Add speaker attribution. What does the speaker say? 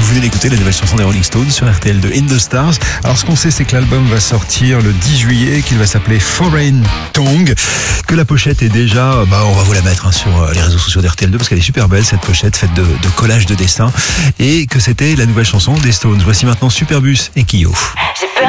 Speaker 1: Vous venez d'écouter la nouvelle chanson des Rolling Stones sur RTL2, In the Stars. Alors ce qu'on sait, c'est que l'album va sortir le 10 juillet, qu'il va s'appeler Foreign Tongue, que la pochette est déjà, on va vous la mettre sur les réseaux sociaux d'RTL2 parce qu'elle est super belle, cette pochette faite de collages de dessins, et que c'était la nouvelle chanson des Stones. Voici maintenant Superbus et Kyo.